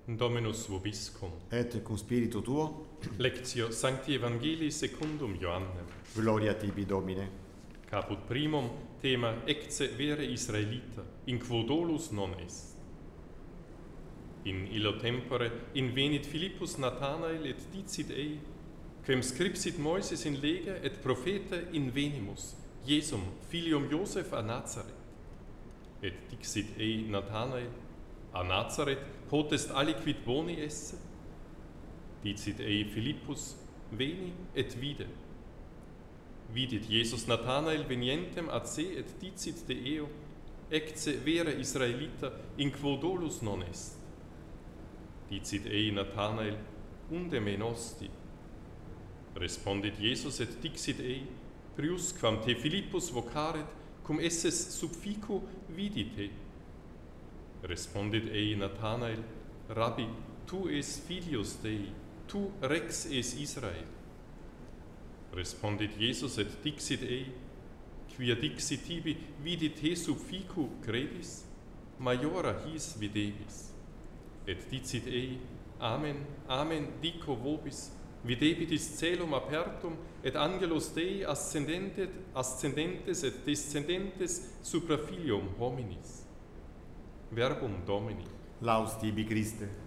Dominus vobiscum. Et cum spiritu tuo, Lectio Sancti Evangelii secundum Ioannem. gloria tibi Domine. Caput primum thema ecce vere Israelita, in quo dolus non est. In illo tempore invenit Philippus Nathanael et dicit ei, quem scripsit Moises in lege et prophete invenimus, Jesum, filium Joseph a Nazareth. Et dixit ei Nathanael, a Nazareth potest aliquid boni esse? Dicit ei Philippus, veni et vide. Vidit Jesus Nathanael venientem ad se et dicit de eo, ecce vere Israelita, in quo dolus non est. Dicit ei Nathanael, unde me nosti? Respondit Jesus et dixit ei, priusquam te Philippus vocaret, cum esses sub fico vidite. Respondit ei Nathanael, Rabbi, tu es filius Dei, tu rex es Israel. Respondit Jesus et dixit ei, quia dixit tibi vidi te sub fico credis, maiora his videbis. Et dicit ei, Amen, amen, dico vobis, videbitis celum apertum, et angelos Dei ascendentes et descendentes supra filium hominis. Verbum Domini. Laus tibi Christe.